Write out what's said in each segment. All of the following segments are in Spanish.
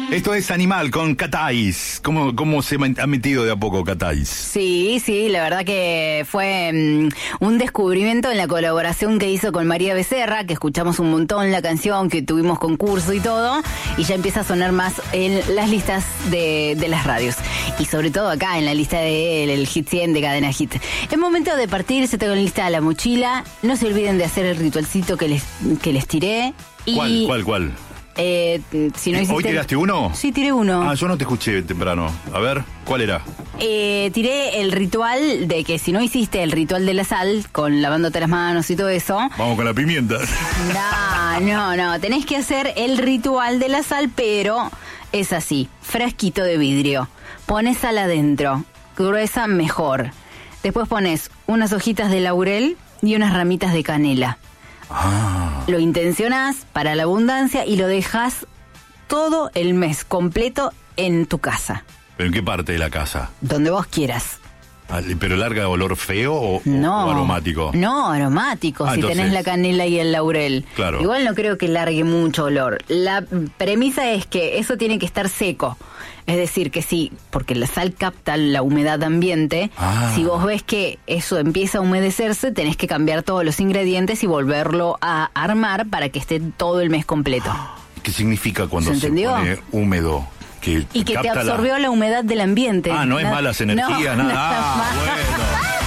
Esto es Animal con Cat Eyes. ¿Cómo se ha metido de a poco Cat Eyes? Sí, la verdad que fue un descubrimiento en la colaboración que hizo con María Becerra, que escuchamos un montón la canción, que tuvimos concurso y todo, y ya empieza a sonar más en las listas de las radios. Y sobre todo acá, en la lista del Hit 100 de Cadena Hit. Es momento de partir, se tengo lista la mochila. No se olviden de hacer el ritualcito que les tiré. Y ¿Cuál? Si no hiciste... ¿Hoy tiraste uno? Sí, tiré uno. Yo no te escuché temprano. A ver, ¿cuál era? Tiré el ritual de que si no hiciste el ritual de la sal, con lavándote las manos y todo eso... Vamos con la pimienta. No. Tenés que hacer el ritual de la sal, pero es así. Frasquito de vidrio. Pones sal adentro. Gruesa, mejor. Después pones unas hojitas de laurel y unas ramitas de canela. Lo intencionás para la abundancia y lo dejas todo el mes completo en tu casa. ¿Pero en qué parte de la casa? Donde vos quieras. ¿Pero larga olor feo o aromático? No, aromático, si entonces... tenés la canela y el laurel. Claro. Igual no creo que largue mucho olor. La premisa es que eso tiene que estar seco. Es decir, que sí, porque la sal capta la humedad ambiente. Si vos ves que eso empieza a humedecerse, tenés que cambiar todos los ingredientes y volverlo a armar para que esté todo el mes completo. ¿Qué significa cuando se pone húmedo? Y que te absorbió la humedad del ambiente. No es malas energías, nada. Bueno.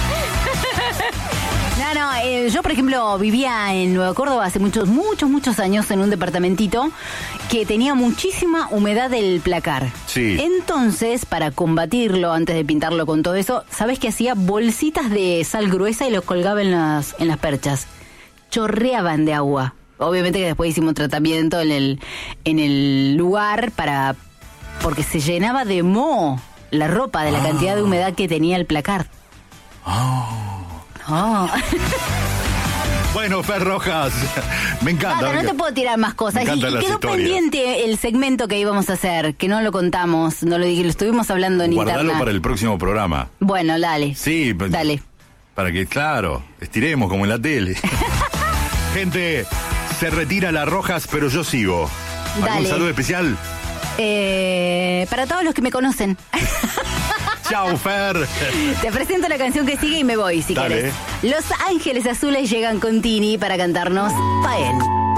Yo, por ejemplo, vivía en Nueva Córdoba hace muchos años en un departamentito que tenía muchísima humedad del placar. Sí. Entonces, para combatirlo, antes de pintarlo con todo eso, ¿sabes qué hacía? Bolsitas de sal gruesa y los colgaba en las perchas. Chorreaban de agua. Obviamente que después hicimos tratamiento en el lugar porque se llenaba de moho la ropa de la cantidad de humedad que tenía el placar. Bueno, Fer Rojas, me encanta. No te puedo tirar más cosas. Y quedó pendiente el segmento que íbamos a hacer, que no lo contamos, no lo dije, lo estuvimos hablando en internet. Guardalo para el próximo programa. Bueno, dale. Sí, dale. Para que, claro, estiremos como en la tele. Gente, se retira la Rojas, pero yo sigo. ¿Algún saludo especial? Para todos los que me conocen. Chau, Fer. Te presento la canción que sigue y me voy, si querés. Los Ángeles Azules llegan con Tini para cantarnos Pa' él.